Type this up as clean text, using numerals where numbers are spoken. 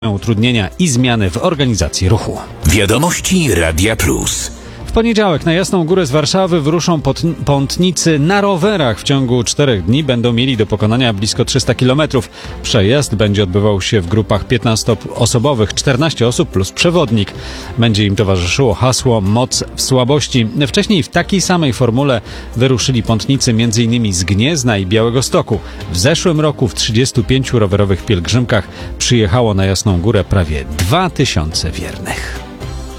utrudnienia i zmiany w organizacji ruchu. Wiadomości Radia Plus. W poniedziałek na Jasną Górę z Warszawy wyruszą pątnicy na rowerach. W ciągu 4 dni będą mieli do pokonania blisko 300 km. Przejazd będzie odbywał się w grupach 15-osobowych, 14 osób plus przewodnik. Będzie im towarzyszyło hasło Moc w słabości. Wcześniej w takiej samej formule wyruszyli pątnicy m.in. z Gniezna i Białegostoku. W zeszłym roku w 35 rowerowych pielgrzymkach przyjechało na Jasną Górę prawie 2000 wiernych.